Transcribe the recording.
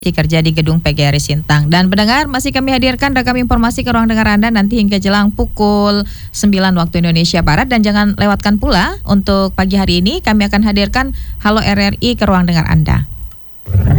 kerja di gedung PGRI Sintang. Dan pendengar, masih kami hadirkan rekam informasi ke ruang dengar Anda nanti hingga jelang pukul 9 waktu Indonesia Barat. Dan jangan lewatkan pula untuk pagi hari ini kami akan hadirkan Halo RRI ke ruang dengar Anda.